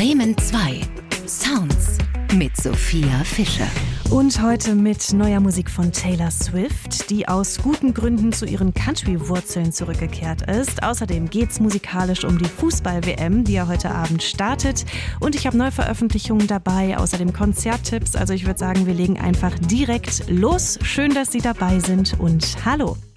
Bremen 2. Sounds mit Sophia Fischer. Und heute mit neuer Musik von Taylor Swift, die aus guten Gründen zu ihren Country-Wurzeln zurückgekehrt ist. Außerdem geht's musikalisch um die Fußball-WM, die ja heute Abend startet. Und ich habe Neuveröffentlichungen dabei, außerdem Konzerttipps. Also ich würde sagen, wir legen einfach direkt los. Schön, dass Sie dabei sind und hallo.